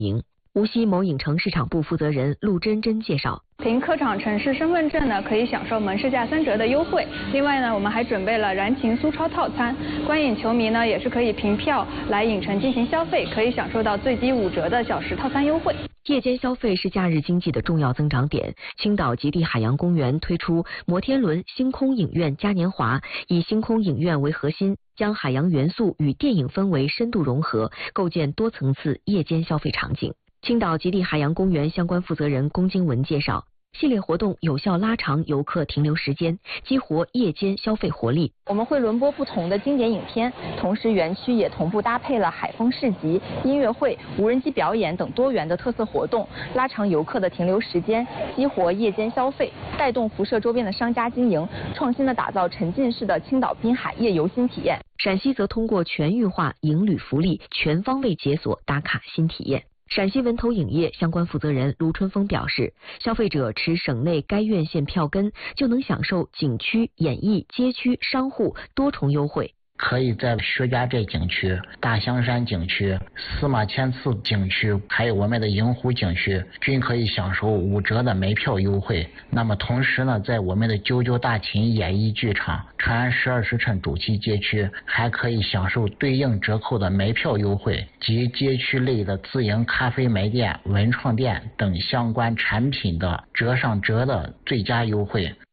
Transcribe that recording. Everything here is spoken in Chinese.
营。无锡某影城市场部负责人陆真真介绍， 凭客场城市身份证呢，可以享受门市价3折的优惠。另外呢，我们还准备了燃情苏超套餐，观影球迷呢也是可以凭票来影城进行消费，可以享受到最低5折的小时套餐优惠。 夜间消费是假日经济的重要增长点。青岛极地海洋公园推出摩天轮星空影院嘉年华，以星空影院为核心，将海洋元素与电影氛围深度融合，构建多层次夜间消费场景。青岛极地海洋公园相关负责人龚金文介绍，系列活动有效拉长游客停留时间，激活夜间消费活力。 我们会轮播不同的经典影片，同时园区也同步搭配了海风市集、音乐会、无人机表演等多元的特色活动，拉长游客的停留时间，激活夜间消费，带动辐射周边的商家经营，创新的打造沉浸式的青岛滨海夜游新体验。 陕西则通过全域化营旅福利，全方位解锁打卡新体验。陕西文投影业相关负责人卢春风表示，消费者持省内该院线票根，就能享受景区、演艺、街区、商户多重优惠。 可以在薛家寨景区、大香山景区、司马迁寺景区，还有我们的银湖景区，均可以享受5折的门票优惠。那么同时呢，在我们的九九大秦演艺剧场、长安12时辰主题街区，还可以享受对应折扣的门票优惠及街区类的自营咖啡门店、文创店等相关产品的折上折的最佳优惠。